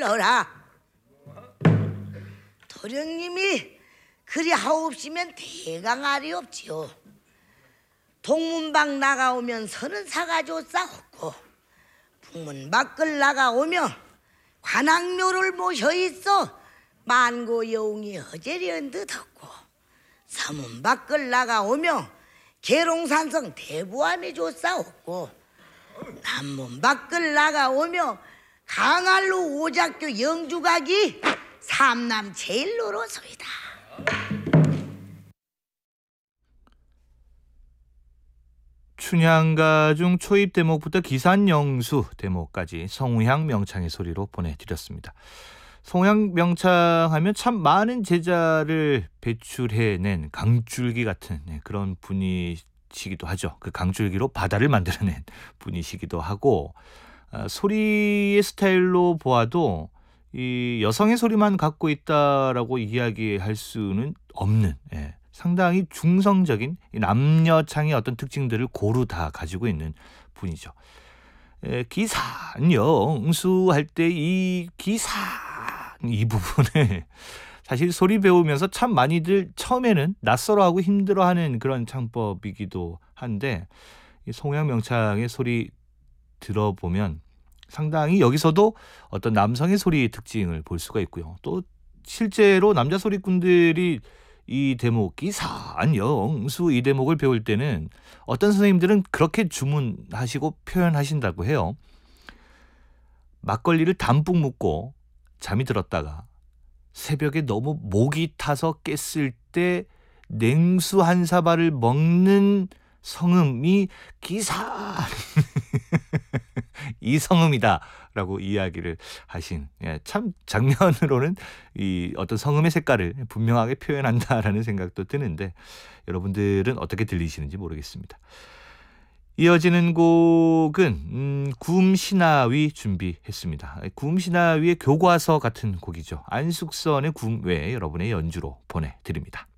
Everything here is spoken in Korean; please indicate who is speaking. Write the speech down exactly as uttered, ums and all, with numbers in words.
Speaker 1: 불러라. 도령님이 그리 하옵시면 대강아리 없지요. 동문방 나가오면 서는 사가지고 싸웠고 북문 밖을 나가오면 관악묘를 모셔 있어 만고 여웅이 허재련 듯었고 서문 밖을 나가오며 계룡산성 대부함에 조 싸웠고 남문 밖을 나가오며 강할로 오작교 영주각이 삼남 제일로로소이다.
Speaker 2: 춘향가 중 초입 대목부터 기산영수 대목까지 성우향 명창의 소리로 보내드렸습니다. 성우향 명창하면 참 많은 제자를 배출해낸 강줄기 같은 그런 분이시기도 하죠. 그 강줄기로 바다를 만들어낸 분이시기도 하고, 아, 소리의 스타일로 보아도 이 여성의 소리만 갖고 있다라고 이야기할 수는 없는, 예, 상당히 중성적인 남녀창의 어떤 특징들을 고루 다 가지고 있는 분이죠. 에, 기산영수 할 때 이 기산 이 부분을 사실 소리 배우면서 참 많이들 처음에는 낯설어하고 힘들어하는 그런 창법이기도 한데, 이 송양 명창의 소리 들어보면 상당히 여기서도 어떤 남성의 소리 특징을 볼 수가 있고요. 또 실제로 남자 소리꾼들이 이 대목 기산영수 이 대목을 배울 때는 어떤 선생님들은 그렇게 주문하시고 표현하신다고 해요. 막걸리를 담뿍 묻고 잠이 들었다가 새벽에 너무 목이 타서 깼을 때 냉수 한 사발을 먹는 성음이 기산 이 성음이다 라고 이야기를 하신, 예, 참 장면으로는 이 어떤 성음의 색깔을 분명하게 표현한다라는 생각도 드는데 여러분들은 어떻게 들리시는지 모르겠습니다. 이어지는 곡은 음, 구음신하위 준비했습니다. 구음신하위의 교과서 같은 곡이죠. 안숙선의 구음 외에 여러분의 연주로 보내드립니다.